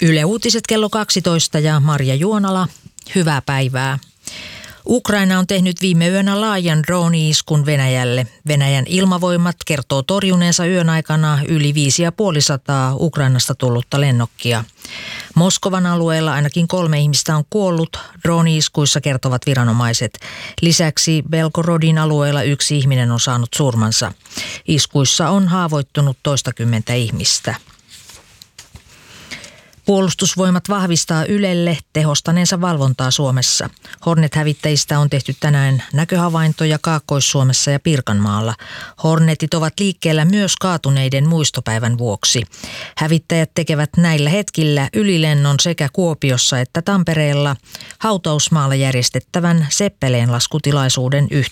Yle Uutiset kello 12 ja Marja Juonala. Hyvää päivää. Ukraina on tehnyt viime yönä laajan drone-iskun Venäjälle. Venäjän ilmavoimat kertoo torjuneensa yön aikana yli 550 Ukrainasta tullutta lennokkia. Moskovan alueella ainakin 3 ihmistä on kuollut, drone-iskuissa kertovat viranomaiset. Lisäksi Belgorodin alueella 1 ihminen on saanut surmansa. Iskuissa on haavoittunut toistakymmentä ihmistä. Puolustusvoimat vahvistaa Ylelle tehostaneensa valvontaa Suomessa. Hornet-hävittäjistä on tehty tänään näköhavaintoja Kaakkois-Suomessa ja Pirkanmaalla. Hornetit ovat liikkeellä myös kaatuneiden muistopäivän vuoksi. Hävittäjät tekevät näillä hetkillä ylilennon sekä Kuopiossa että Tampereella hautausmaalla järjestettävän Seppeleen laskutilaisuuden yhteydessä.